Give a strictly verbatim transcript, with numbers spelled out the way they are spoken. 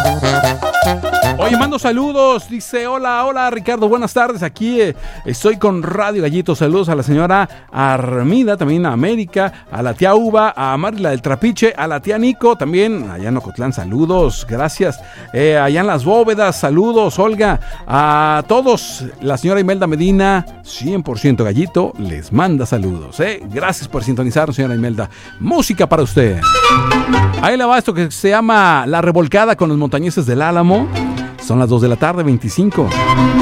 Oye, mando saludos, dice, hola, hola Ricardo, buenas tardes, aquí eh, estoy con Radio Gallito, saludos a la señora Armida, también a América, a la tía Uva, a Marila del Trapiche, a la tía Nico, también allá en Ocotlán, saludos, gracias, eh, allá en Las Bóvedas, saludos, Olga, a todos, la señora Imelda Medina, cien por ciento Gallito, les manda saludos, eh, gracias por sintonizarnos, señora Imelda, música para usted. Ahí le va esto que se llama La Revolcada con los Montañeses del Álamo. Son las dos de la tarde, veinticinco.